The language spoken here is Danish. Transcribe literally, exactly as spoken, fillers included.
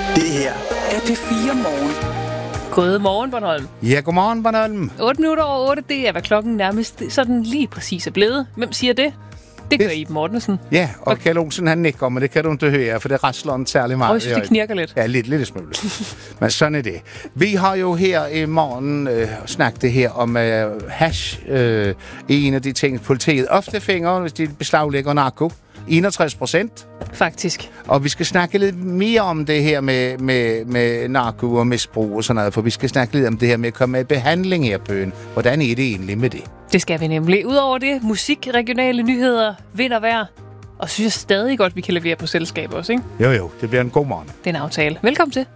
Det her er P fire Morgen. God morgen, Bornholm. Ja, godmorgen, Bornholm. otte minutter over otte, det er, hvad klokken nærmest sådan lige præcis er blevet. Hvem siger det? Det gør Iben Mortensen. Ja, og okay. Kjell Olsen, han nikker, men det kan du ikke høre, for det rasler en særlig meget. Og jeg synes, det knirker lidt. Ja, lidt, lidt smule. Men sådan er det. Vi har jo her i morgen øh, snakket det her om øh, hash. Øh, en af de ting, politiet ofte fingre, hvis de beslaglægger narko. enogtres procent. Faktisk. Og vi skal snakke lidt mere om det her med, med, med narko og misbrug og sådan noget, for vi skal snakke lidt om det her med at komme i behandling her på øen. Hvordan er det egentlig med det? Det skal vi nemlig. Udover det, musik, regionale nyheder, vind og vejr. Og synes jeg stadig godt, vi kan levere på selskab også, ikke? Jo, jo, det bliver en god morgen. Det er en aftale. Velkommen til.